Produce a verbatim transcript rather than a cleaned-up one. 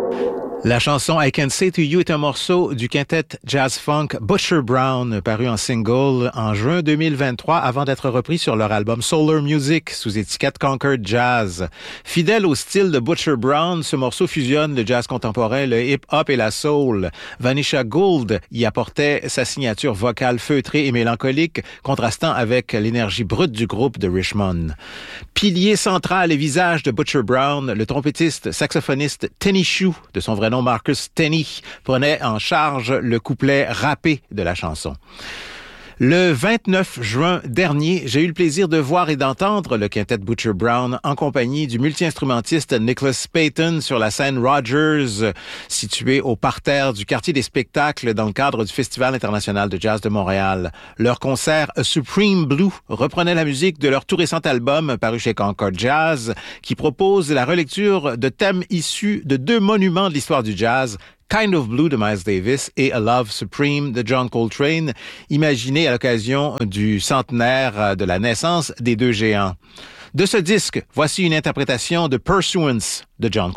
La chanson I Can Say To You est un morceau du quintet jazz-funk Butcher Brown, paru en single en juin deux mille vingt-trois avant d'être repris sur leur album Solar Music sous étiquette Concord Jazz. Fidèle au style de Butcher Brown, ce morceau fusionne le jazz contemporain, le hip-hop et la soul. Vanisha Gould y apportait sa signature vocale feutrée et mélancolique, contrastant avec l'énergie brute du groupe de Richmond. Pilier central et visage de Butcher Brown, le trompettiste saxophoniste Tenny Shoe, de son vrai nom Marcus Tenney, prenait en charge le couplet rappé de la chanson. Le vingt-neuf juin dernier, j'ai eu le plaisir de voir et d'entendre le quintet Butcher Brown en compagnie du multi-instrumentiste Nicholas Payton sur la scène Rogers, située au parterre du quartier des spectacles dans le cadre du Festival international de jazz de Montréal. Leur concert A Supreme Blue reprenait la musique de leur tout récent album paru chez Concord Jazz, qui propose la relecture de thèmes issus de deux monuments de l'histoire du jazz, Kind of Blue de Miles Davis et A Love Supreme de John Coltrane, imaginé à l'occasion du centenaire de la naissance des deux géants. De ce disque, voici une interprétation de Pursuance de John Coltrane.